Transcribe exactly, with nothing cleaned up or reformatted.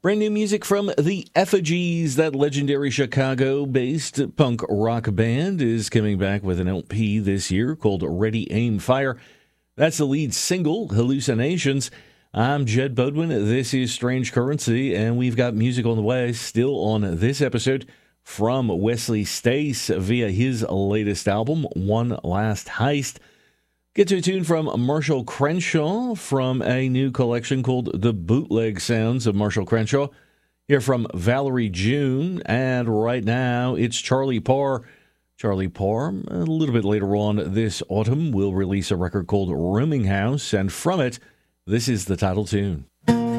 Brand new music from the Effigies. That legendary Chicago-based punk rock band is coming back with an L P this year called Ready, Aim, Fire. That's the lead single, Hallucinations. I'm Jed Bodwin. This is Strange Currency, and we've got music on the way still on this episode from Wesley Stace via his latest album, One Last Heist. Get to a tune from Marshall Crenshaw from a new collection called The Bootleg Sounds of Marshall Crenshaw. Hear from Valerie June, and right now it's Charlie Parr. Charlie Parr, a little bit later on this autumn, will release a record called Rooming House, and from it, this is the title tune.